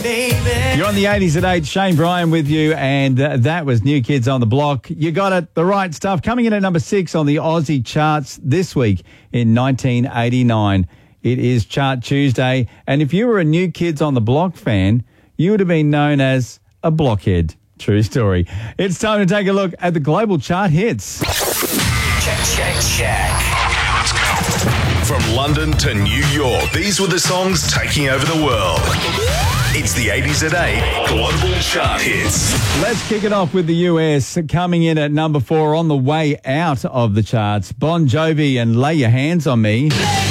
You're on the 80s at 8. Shane Bryan with you, and that was New Kids on the Block. You got it, the right stuff. Coming in at number 6 on the Aussie charts this week in 1989. It is Chart Tuesday, and if you were a New Kids on the Block fan, you would have been known as a blockhead. True story. It's time to take a look at the global chart hits. Check. Okay, let's go. From London to New York, these were the songs taking over the world. It's the 80s at 8 Global Chart Hits. Let's kick it off with the US. Coming in at number 4 on the way out of the charts, Bon Jovi and Lay Your Hands on Me.